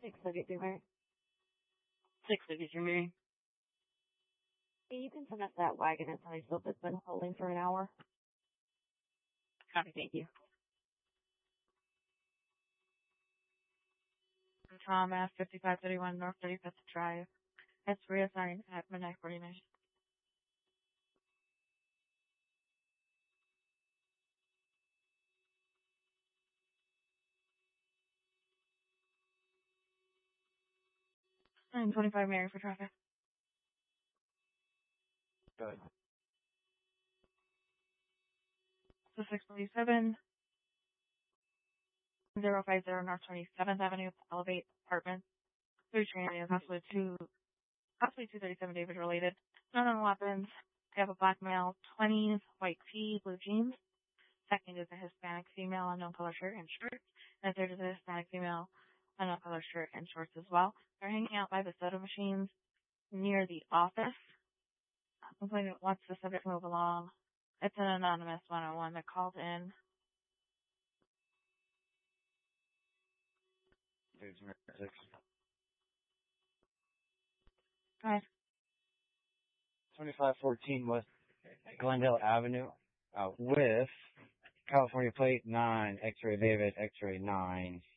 6:33, Mary. 6:33, Mary. Hey, you can send us that wagon and tell yourself it's been holding for an hour. Copy, thank you. Thomas, 5531 North 35th Drive. It's reassigned at midnight 49. And 25 Mary for traffic. Good. So 647 050 North 27th Avenue, Elevate Apartments. 3 train possibly 237 David related. None on weapons. I have a black male, 20s, white tee, blue jeans. Second is a Hispanic female, unknown color shirt and shorts. And third is a Hispanic female, unknown color shirt and shorts as well. They're hanging out by the soda machines near the office. Complainant wants the subject to move along. It's an anonymous 101 that called in. Guys, 2514 West Glendale Avenue, with California plate 9, X-ray David, X-ray 9.